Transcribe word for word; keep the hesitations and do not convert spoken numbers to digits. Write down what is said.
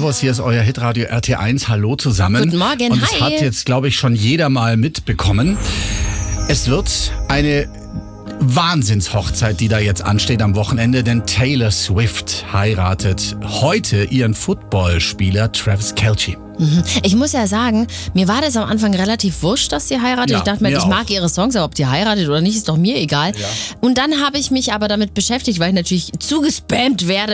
Servus, hier ist euer Hitradio R T eins. Hallo zusammen. Guten Morgen, Und das hi. hat jetzt, glaube ich, schon jeder mal mitbekommen. Es wird eine Wahnsinnshochzeit, die da jetzt ansteht am Wochenende, denn Taylor Swift heiratet heute ihren Footballspieler Travis Kelce. Ich muss ja sagen, mir war das am Anfang relativ wurscht, dass sie heiratet. Ja, ich dachte mir, mir ich auch. mag ihre Songs, aber ob die heiratet oder nicht, ist doch mir egal. Ja. Und dann habe ich mich aber damit beschäftigt, weil ich natürlich zugespammt werde